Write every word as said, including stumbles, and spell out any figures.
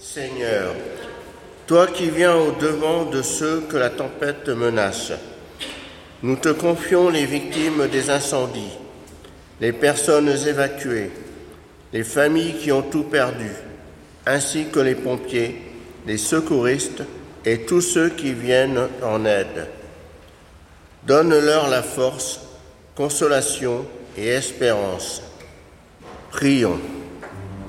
Seigneur, toi qui viens au-devant de ceux que la tempête menace, nous te confions les victimes des incendies, les personnes évacuées, les familles qui ont tout perdu, ainsi que les pompiers, les secouristes et tous ceux qui viennent en aide. Donne-leur la force, consolation et espérance. Prions.